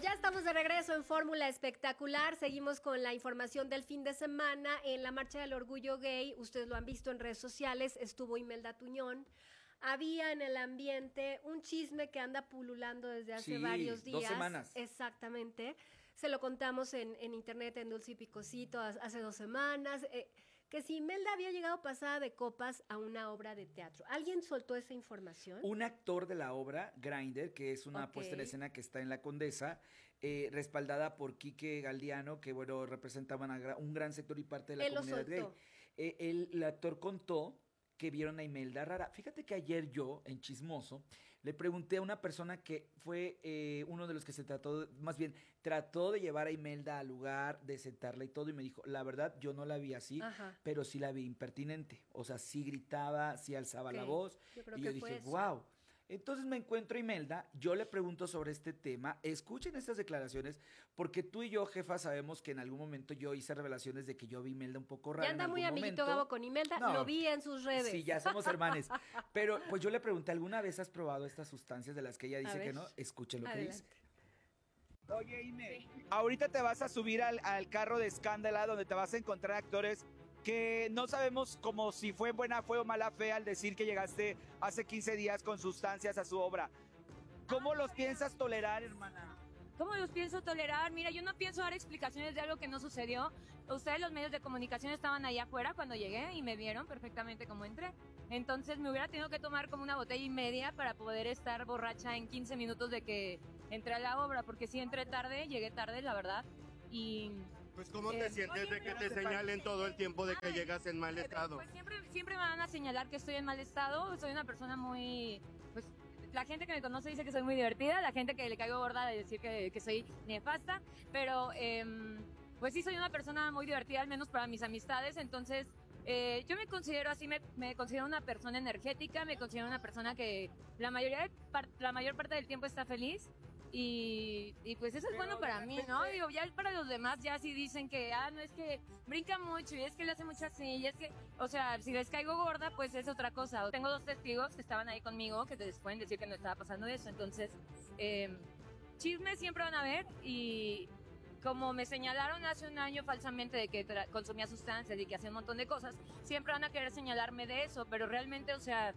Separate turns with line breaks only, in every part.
ya estamos de regreso en Fórmula Espectacular. Seguimos con la información del fin de semana. En la Marcha del Orgullo Gay, ustedes lo han visto en redes sociales, estuvo Imelda Tuñón. Había en el ambiente un chisme que anda pululando desde hace varios días.
2 semanas.
Exactamente. Se lo contamos en internet, en Dulce y Picosito, hace 2 semanas. Que si Imelda había llegado pasada de copas a una obra de teatro. ¿Alguien soltó esa información?
Un actor de la obra, Grindr, que es una puesta en escena que está en La Condesa, respaldada por Quique Galdiano, que bueno, representaban a un gran sector y parte de la comunidad gay. El actor contó que vieron a Imelda rara. Fíjate que ayer yo, en Chismoso, le pregunté a una persona que fue uno de los que se trató de llevar a Imelda al lugar, de sentarla y todo, y me dijo, la verdad, yo no la vi así, pero sí la vi impertinente. O sea, sí gritaba, sí alzaba la voz. Y yo dije, wow. Entonces me encuentro a Imelda, yo le pregunto sobre este tema, escuchen estas declaraciones, porque tú y yo, jefa, sabemos que en algún momento yo hice revelaciones de que yo vi Imelda un poco rara.
Ya anda muy amiguito Gabo con Imelda, lo vi en sus redes.
Sí, ya somos hermanes. Pero pues yo le pregunté, ¿alguna vez has probado estas sustancias de las que ella dice que no? Escuchen lo que dice. Oye, Ime, ahorita te vas a subir al carro de Escándala, donde te vas a encontrar actores que no sabemos como si fue buena fe o mala fe al decir que llegaste hace 15 días con sustancias a su obra. ¿Cómo los piensas tolerar, hermana?
¿Cómo los pienso tolerar? Mira, yo no pienso dar explicaciones de algo que no sucedió. Ustedes, los medios de comunicación, estaban allá afuera cuando llegué y me vieron perfectamente cómo entré. Entonces me hubiera tenido que tomar como una botella y media para poder estar borracha en 15 minutos de que entré a la obra, porque sí entré tarde, llegué tarde, la verdad, y...
Pues ¿cómo te sientes de que te señalen todo el tiempo de que llegas en mal estado?
Pues siempre me van a señalar que estoy en mal estado. Soy una persona muy... Pues la gente que me conoce dice que soy muy divertida, la gente que le caigo gorda de decir que soy nefasta, pero pues sí soy una persona muy divertida, al menos para mis amistades. Entonces yo me considero así, me considero una persona energética, me considero una persona que la mayor parte del tiempo está feliz. Y pues eso es bueno para mí, ¿no? Digo, ya para los demás ya sí dicen que, no, es que brinca mucho y es que le hace mucho así y es que, o sea, si les caigo gorda, pues es otra cosa. Tengo 2 testigos que estaban ahí conmigo que les pueden decir que no estaba pasando eso. Entonces, chismes siempre van a haber y como me señalaron hace un año falsamente de que consumía sustancias y que hacía un montón de cosas, siempre van a querer señalarme de eso, pero realmente, o sea,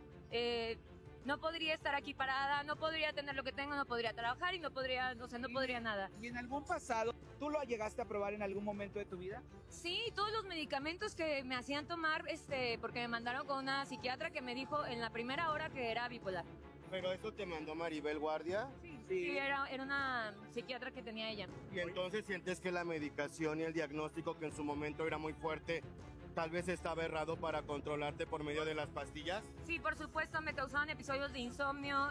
no podría estar aquí parada, no podría tener lo que tengo, no podría trabajar y no podría, o sea, no podría nada.
¿Y en algún pasado, tú lo llegaste a probar en algún momento de tu vida?
Sí, todos los medicamentos que me hacían tomar, porque me mandaron con una psiquiatra que me dijo en la primera hora que era bipolar.
¿Pero eso te mandó Maribel Guardia?
Sí, era una psiquiatra que tenía ella.
¿Y entonces sientes que la medicación y el diagnóstico, que en su momento era muy fuerte, tal vez estaba errado para controlarte por medio de las pastillas?
Sí, por supuesto, me causaban episodios de insomnio,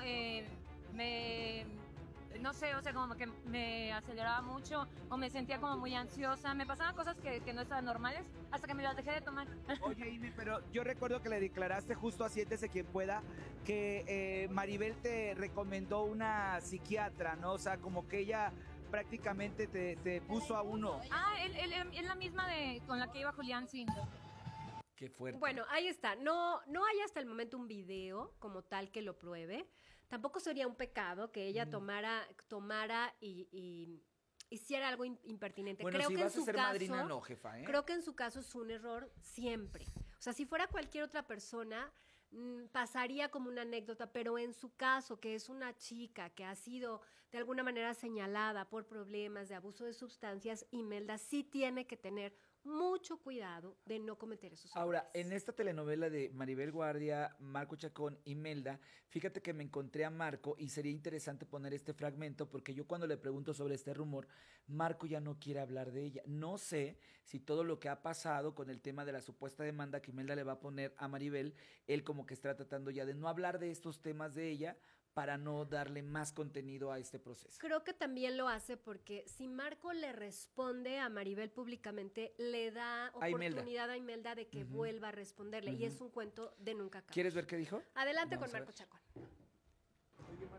no sé, o sea, como que me aceleraba mucho o me sentía como muy ansiosa. Me pasaban cosas que no estaban normales hasta que me las dejé de tomar.
Oye, Amy, pero yo recuerdo que le declaraste justo a Siéntese Quien Pueda que Maribel te recomendó una psiquiatra, ¿no? O sea, como que ella prácticamente te puso a uno.
Es la misma con la que iba Julián, sí.
Qué fuerte.
Bueno, ahí está. No hay hasta el momento un video como tal que lo pruebe. Tampoco sería un pecado que ella tomara y hiciera algo impertinente.
Bueno,
creo
si
que
vas
en su
a ser
caso,
madrina, no, jefa, ¿eh?
Creo que en su caso es un error siempre. O sea, si fuera cualquier otra persona, pasaría como una anécdota, pero en su caso, que es una chica que ha sido de alguna manera señalada por problemas de abuso de sustancias, Imelda sí tiene que tener mucho cuidado de no cometer esos errores.
Ahora, en esta telenovela de Maribel Guardia, Marco Chacón, Imelda, fíjate que me encontré a Marco y sería interesante poner este fragmento porque yo cuando le pregunto sobre este rumor, Marco ya no quiere hablar de ella. No sé si todo lo que ha pasado con el tema de la supuesta demanda que Imelda le va a poner a Maribel, él como que está tratando ya de no hablar de estos temas de ella para no darle más contenido a este proceso.
Creo que también lo hace porque si Marco le responde a Maribel públicamente, le da oportunidad a Imelda de que vuelva a responderle. Y es un cuento de nunca acabar.
¿Quieres ver qué dijo?
Adelante
Vamos
con
a
Marco
ver.
Chacón.
Oye,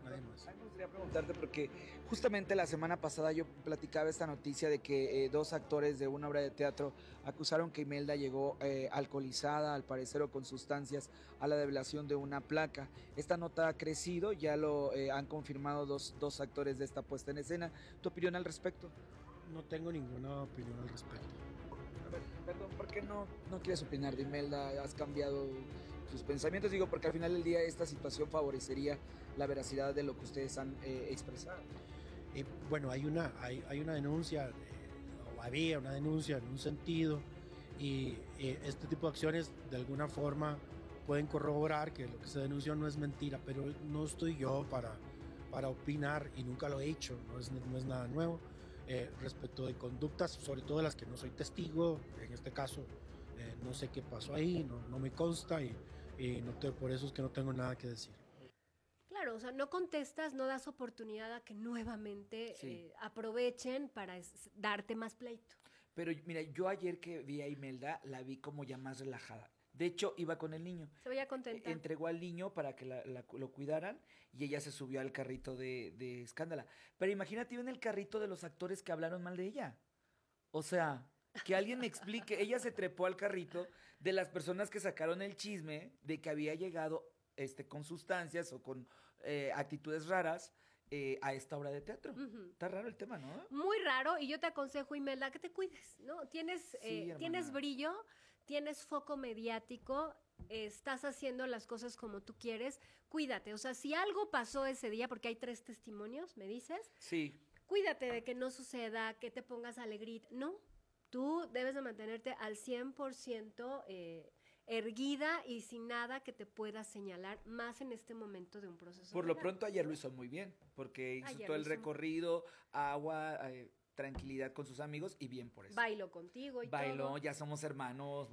además.
A mí me gustaría preguntarte porque justamente la semana pasada yo platicaba esta noticia de que dos actores de una obra de teatro acusaron que Imelda llegó alcoholizada, al parecer, o con sustancias a la develación de una placa. Esta nota ha crecido, ya lo han confirmado dos actores de esta puesta en escena. ¿Tu opinión al respecto?
No tengo ninguna opinión al respecto.
A ver, perdón, ¿por qué no quieres opinar de Imelda? ¿Has cambiado sus pensamientos? Digo, porque al final del día esta situación favorecería la veracidad de lo que ustedes han expresado.
Bueno, hay una denuncia, o había una denuncia en un sentido, y este tipo de acciones de alguna forma pueden corroborar que lo que se denunció no es mentira, pero no estoy yo para opinar, y nunca lo he hecho, no es nada nuevo. Respecto de conductas, sobre todo de las que no soy testigo, en este caso no sé qué pasó ahí, no me consta, y por eso es que no tengo nada que decir.
Claro, o sea, no contestas, no das oportunidad a que nuevamente aprovechen para darte más pleito.
Pero mira, yo ayer que vi a Imelda, la vi como ya más relajada. De hecho, iba con el niño.
Se veía contenta.
Entregó al niño para que lo cuidaran y ella se subió al carrito de Escándala. Pero imagínate, iba en el carrito de los actores que hablaron mal de ella. O sea, que alguien me explique. Ella se trepó al carrito de las personas que sacaron el chisme de que había llegado con sustancias o con actitudes raras a esta obra de teatro. Está raro el tema, ¿no?
Muy raro, y yo te aconsejo, Imelda, que te cuides, ¿no? Tienes brillo, tienes foco mediático, estás haciendo las cosas como tú quieres, cuídate. O sea, si algo pasó ese día, porque hay 3 testimonios, ¿me dices?
Sí.
Cuídate de que no suceda, que te pongas alegrita. No, tú debes de mantenerte al 100% erguida y sin nada que te pueda señalar, más en este momento de un proceso.
Por lo pronto ayer lo hizo muy bien, porque hizo todo el recorrido, agua, tranquilidad con sus amigos, y bien por eso.
Bailó contigo y
Bailó,
todo.
ya somos hermanos.